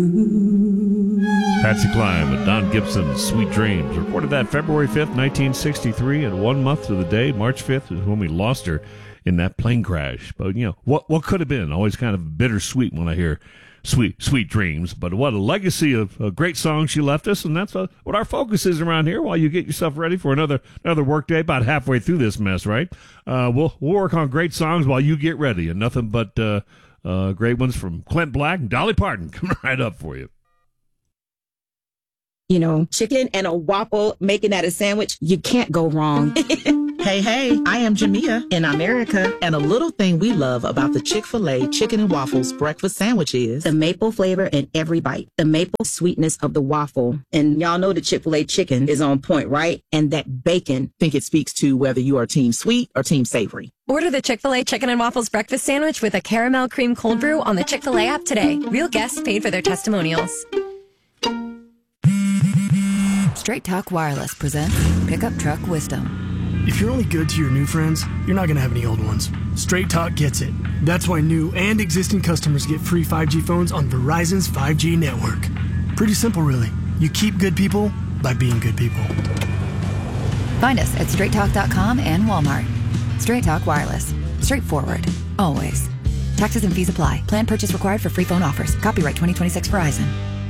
Patsy Cline with Don Gibson's Sweet Dreams. Recorded that February 5th, 1963, and 1 month to the day, March 5th, is when we lost her in that plane crash. But, you know, what could have been? Always kind of bittersweet when I hear Sweet Dreams. But what a legacy of great songs she left us, and that's what our focus is around here while you get yourself ready for another work day, about halfway through this mess, right? We'll work on great songs while you get ready, and nothing but great ones from Clint Black and Dolly Parton coming right up for you. You know, chicken and a waffle, making that a sandwich, you can't go wrong. Hey, I am Jamia in America, and a little thing we love about the Chick-fil-A Chicken and Waffles breakfast sandwich is the maple flavor in every bite, the maple sweetness of the waffle. And y'all know the Chick-fil-A chicken is on point, right? And that bacon. I think it speaks to whether you are team sweet or team savory. Order the Chick-fil-A Chicken and Waffles breakfast sandwich with a caramel cream cold brew on the Chick-fil-A app today. Real guests paid for their testimonials. Straight Talk Wireless presents Pickup Truck Wisdom. If you're only good to your new friends, you're not going to have any old ones. Straight Talk gets it. That's why new and existing customers get free 5G phones on Verizon's 5G network. Pretty simple, really. You keep good people by being good people. Find us at straighttalk.com and Walmart. Straight Talk Wireless. Straightforward. Always. Taxes and fees apply. Plan purchase required for free phone offers. Copyright 2026 Verizon.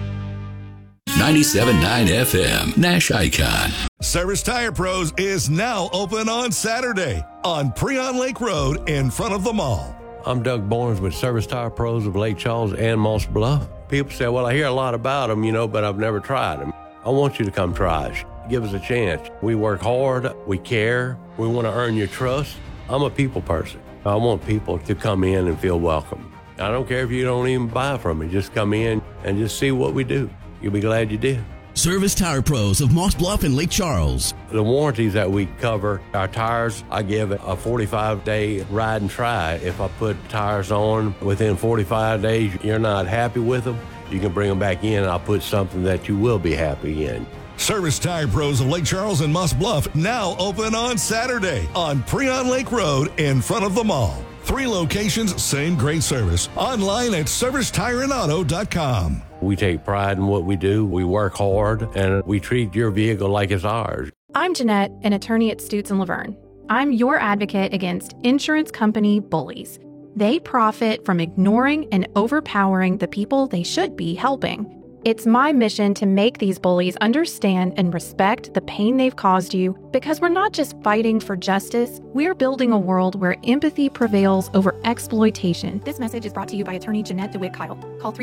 97.9 FM, Nash Icon. Service Tire Pros is now open on Saturday on Preon Lake Road in front of the mall. I'm Doug Barnes with Service Tire Pros of Lake Charles and Moss Bluff. People say, well, I hear a lot about them, but I've never tried them. I want you to come try us. Give us a chance. We work hard. We care. We want to earn your trust. I'm a people person. I want people to come in and feel welcome. I don't care if you don't even buy from me. Just come in and just see what we do. You'll be glad you did. Service Tire Pros of Moss Bluff and Lake Charles. The warranties that we cover, our tires, I give a 45-day ride and try. If I put tires on within 45 days, you're not happy with them, you can bring them back in and I'll put something that you will be happy in. Service Tire Pros of Lake Charles and Moss Bluff now open on Saturday on Preon Lake Road in front of the mall. 3 locations, same great service. Online at servicetireandauto.com. We take pride in what we do. We work hard, and we treat your vehicle like it's ours. I'm Jeanette, an attorney at Stutes & Laverne. I'm your advocate against insurance company bullies. They profit from ignoring and overpowering the people they should be helping. It's my mission to make these bullies understand and respect the pain they've caused you, because we're not just fighting for justice, we're building a world where empathy prevails over exploitation. This message is brought to you by attorney Jeanette DeWitt Kyle. Call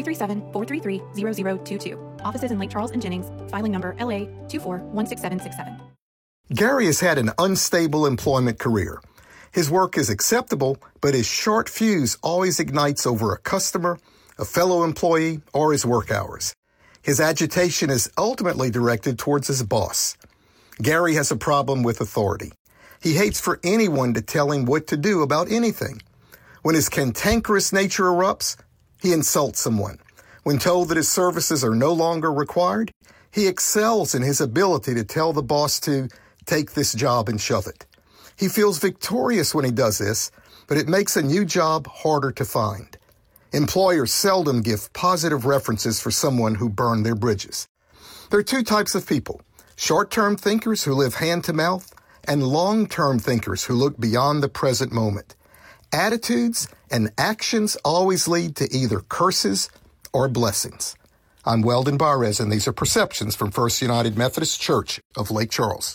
337-433-0022. Offices in Lake Charles and Jennings. Filing number LA 2416767. Gary has had an unstable employment career. His work is acceptable, but his short fuse always ignites over a customer, a fellow employee, or his work hours. His agitation is ultimately directed towards his boss. Gary has a problem with authority. He hates for anyone to tell him what to do about anything. When his cantankerous nature erupts, he insults someone. When told that his services are no longer required, he excels in his ability to tell the boss to take this job and shove it. He feels victorious when he does this, but it makes a new job harder to find. Employers seldom give positive references for someone who burned their bridges. There are 2 types of people: short-term thinkers who live hand-to-mouth and long-term thinkers who look beyond the present moment. Attitudes and actions always lead to either curses or blessings. I'm Weldon Barres, and these are Perceptions from First United Methodist Church of Lake Charles.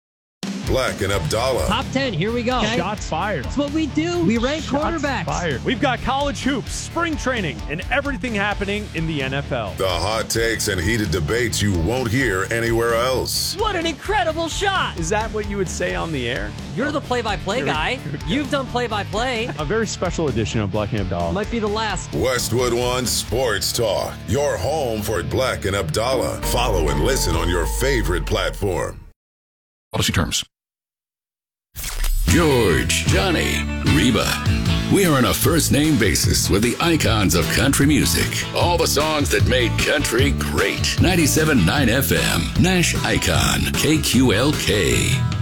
Black and Abdallah. Top 10, here we go. Okay. Shots fired. That's what we do. We rank quarterbacks. Fired. We've got college hoops, spring training, and everything happening in the NFL. The hot takes and heated debates you won't hear anywhere else. What an incredible shot. Is that what you would say on the air? You're the play-by-play guy. You've done play-by-play. A very special edition of Black and Abdallah. Might be the last. Westwood One Sports Talk. Your home for Black and Abdallah. Follow and listen on your favorite platform. Policy terms. George, Johnny, Reba. We are on a first-name basis with the icons of country music. All the songs that made country great. 97.9 FM, Nash Icon, KQLK.